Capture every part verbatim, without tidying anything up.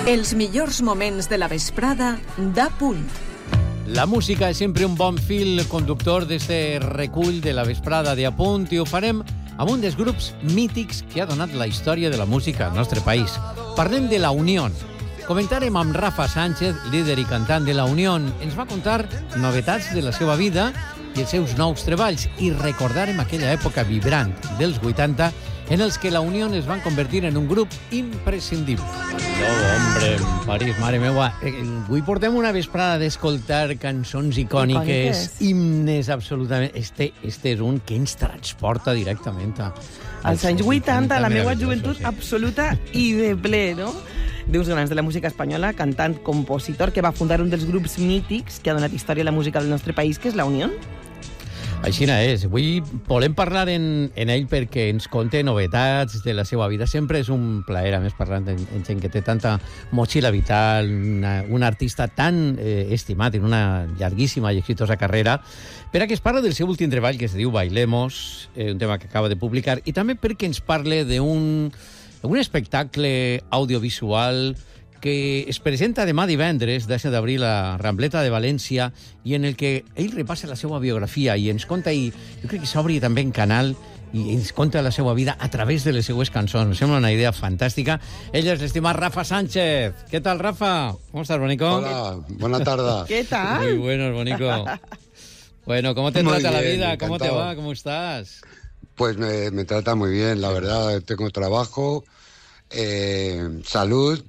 Els millors moments de la vesprada d'A Punt. La música és sempre un bon fil conductor d'este recull de la vesprada d'A Punt i ho farem amb un dels grups mítics que ha donat la història de la música al nostre país. Parlem de La Unión. Comentarem amb Rafa Sánchez, líder i cantant de La Unión. Ens va contar novetats de la seva vida i els seus nous treballs i recordarem aquella època vibrant dels vuitanta en els que La Unión es van convertir en un grup imprescindible. No, hombre, París, mare meua. Avui portem una vesprada d'escoltar cançons icòniques, icòniques. himnes, absolutament. Este, este és un que ens transporta directament a... als anys vuitanta, la meva joventut sí. absoluta i de ple, no? D'uns grans de la música espanyola, cantant, compositor, que va fundar un dels grups mítics que ha donat història a la música del nostre país, que és La Unión. Així és. Avui volem parlar en, en ell perquè ens conte novetats de la seva vida. Sempre és un plaer, a més, parlant en, en gent que té tanta motxilla vital, una, un artista tan eh, estimat en una llarguíssima i exitosa carrera, per a que es parla del seu últim treball, que es diu Bailemos, eh, un tema que acaba de publicar, i també perquè ens parle d'un un espectacle audiovisual que es presenta demà divendres, deu d'abril, a Rambleta de València, i en el que ell repassa la seva biografia i ens conta, i jo crec que s'obri també en canal, i ens conta la seva vida a través de les seues cançons. Em sembla una idea fantàstica. Ell és l'estimat Rafa Sánchez. ¿Qué tal, Rafa? ¿Cómo estás, Bonico? Hola, buena tarde. ¿Qué tal? Muy bueno, Bonico. Bueno, ¿cómo te muy trata bien, la vida? ¿Cómo te va? ¿Cómo estás? Pues me, me trata muy bien, la verdad. Tengo trabajo, eh, salud,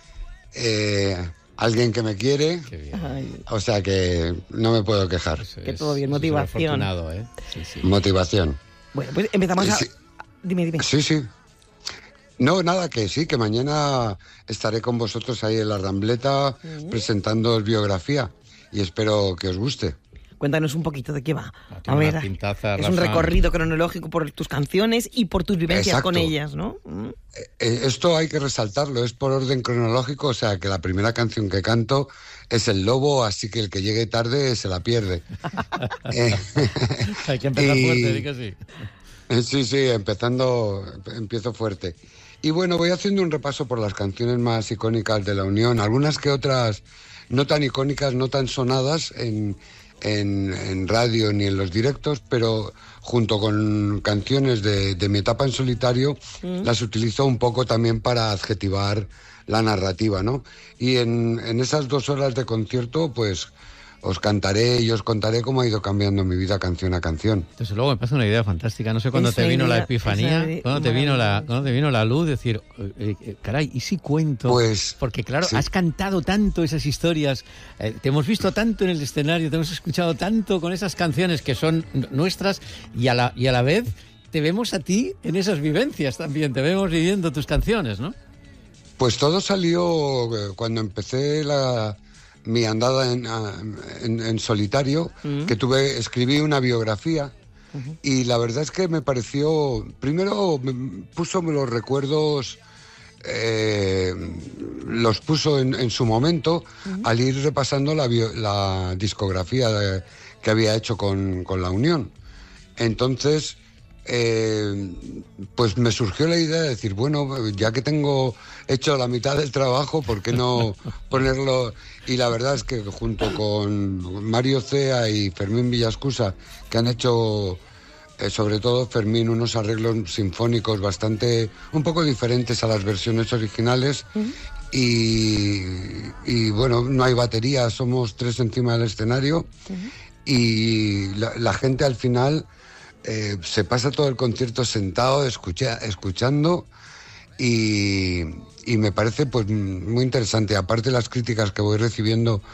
Eh, alguien que me quiere, o sea que no me puedo quejar. Eso que todo bien, motivación. ¿eh? Sí, sí. Motivación. Bueno, pues empezamos a... Sí. Dime, dime. Sí, sí. No, nada, que sí, que mañana estaré con vosotros ahí en la Rambleta uh-huh. presentando el biografía y espero que os guste. Cuéntanos un poquito de qué va. A ver, pintaza, es un recorrido cronológico por tus canciones y por tus vivencias Exacto. con ellas, ¿no? Mm. Esto hay que resaltarlo, es por orden cronológico, o sea que la primera canción que canto es El Lobo, así que el que llegue tarde se la pierde. eh, hay que empezar y... fuerte, di que sí. Sí, sí, empezando, empiezo fuerte. Y bueno, voy haciendo un repaso por las canciones más icónicas de La Unión, algunas que otras no tan icónicas, no tan sonadas en... En, en radio ni en los directos, pero junto con canciones de, de mi etapa en solitario, mm. las utilizo un poco también para adjetivar la narrativa, ¿no? Y en, en esas dos horas de concierto, pues os cantaré y os contaré cómo ha ido cambiando mi vida canción a canción. Desde luego me pasa una idea fantástica. No sé cuándo te vino la epifanía, cuándo te vino la, cuándo te vino la luz, decir, eh, eh, caray, ¿y si cuento? Pues, porque claro, sí. has cantado tanto esas historias, eh, te hemos visto tanto en el escenario, te hemos escuchado tanto con esas canciones que son nuestras y a la, y a la vez te vemos a ti en esas vivencias también, te vemos viviendo tus canciones, ¿no? Pues todo salió cuando empecé la... mi andada en, en, en solitario, uh-huh. que tuve, escribí una biografía uh-huh. y la verdad es que me pareció, primero me puso los recuerdos, eh, los puso en, en su momento uh-huh. al ir repasando la, bio, la discografía de, que había hecho con, con La Unión. Entonces, eh, pues me surgió la idea de decir, bueno, ya que tengo hecho la mitad del trabajo, ¿por qué no ponerlo? Y la verdad es que junto con Mario Cea y Fermín Villascusa, que han hecho, eh, sobre todo Fermín, unos arreglos sinfónicos bastante, un poco diferentes a las versiones originales, uh-huh. y, y bueno, no hay batería, somos tres encima del escenario, uh-huh. y la, la gente al final eh, se pasa todo el concierto sentado, escucha, escuchando, y... y me parece pues muy interesante, aparte de las críticas que voy recibiendo